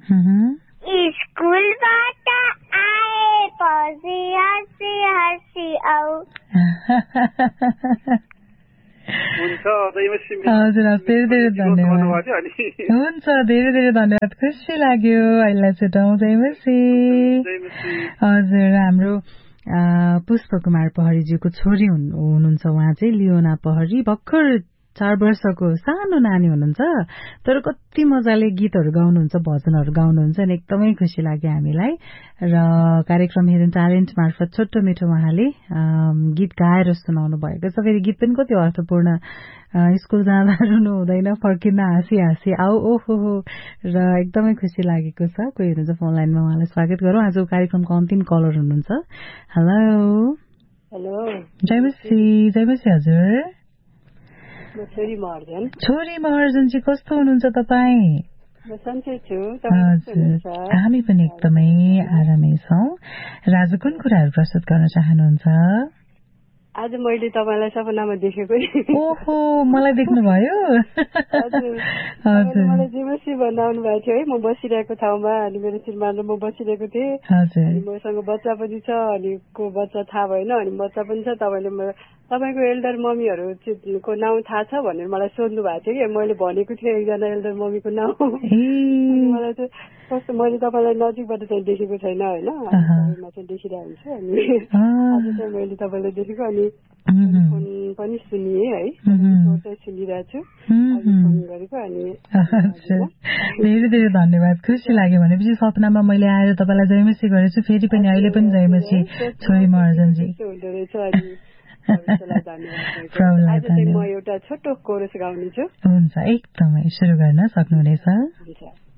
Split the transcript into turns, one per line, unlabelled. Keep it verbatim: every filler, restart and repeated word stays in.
स्कुलबाट आएपछि हँसी हँसी आऊ।
हुन्छ जयमसी
हजुर धेरै धेरै धन्यवाद। हुन्छ धेरै धेरै धन्यवाद, खुसी लाग्यो। अहिले छुटाउँ जयमसी। हजुर हाम्रो पुष्प कुमार पहरीज्यूको छोरी हुनुहुन्छ, उहाँ चाहिँ लियोना पहरी, भर्खर चार वर्षको सानो नानी हुनुहुन्छ, तर कति मजाले गीतहरू गाउनुहुन्छ, भजनहरू गाउनुहुन्छ नि, एकदमै खुसी लाग्यो हामीलाई। र कार्यक्रम हिडन ट्यालेन्ट मार्फत छोटो मिठो उहाँले गीत गाएर सुनाउनु भएको छ। फेरि गीत पनि कति अर्थपूर्ण, स्कुल जाँदा रुनु हुँदैन, फर्किँदा हाँसी हाँसी आऊ, ओहो हो। र एकदमै खुसी लागेको छ। कोही हुनुहुन्छ फोन लाइनमा, उहाँलाई स्वागत गरौँ। आजको कार्यक्रमको अन्तिम कलर हुनुहुन्छ। Hello
hello
जयमसी। जयमसी हजुर।
छोरी महर्जन।
छोरी महर्जनजी कस्तो हुनुहुन्छ तपाईँ?
हजुर
हामी पनि एकदमै आरामै छौँ। र आज कुन कुराहरू प्रस्तुत गर्न चाहनुहुन्छ?
आज मैले तपाईँलाई सपनामा देखेको।
ओहो, मलाई देख्नुभयो?
हजुर, मलाई जेमसी भन्नु भएको थियो है। म बसिरहेको ठाउँमा अनि मेरो श्रीमानले म बसिरहेको थिएँ। अनि मसँग बच्चा पनि छ, अनि को बच्चा थाहा भएन, अनि बच्चा पनि छ। तपाईँले तपाईँको एल्डर मम्मीहरू को नाउँ थाहा छ भनेर मलाई सोध्नु भएको थियो कि। मैले भनेको थिएँ एकजना एल्डर मम्मीको नाउँ। मलाई चाहिँ कस्तो, मैले तपाईँलाई नजिकबाट चाहिँ देखेको छैन होइन, तपाईँमा चाहिँ देखिरहेको हुन्छु। अनि आज चाहिँ मैले तपाईँलाई देखेको, अनि फोन पनि सुनिएँ है, चाहिँ सुनिरहेको छु, फोन गरेको। अनि
धेरै धेरै धन्यवाद, खुसी लाग्यो। भनेपछि सपनामा मैले आएर तपाईँलाई जयमसी गरेछु, फेरि पनि अहिले पनि जयमसी छोरी महर्जनजी
हुँदो रहेछ। अनि म एउटा छोटो कोरस गाउने छु।
हुन्छ, एकदमै सुरु गर्न सक्नुहुनेछ।